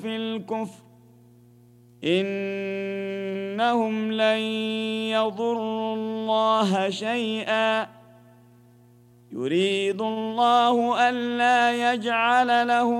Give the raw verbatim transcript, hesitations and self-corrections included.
في الكفر إنهم لن يضروا الله شيئا يريد الله ألا يجعل لهم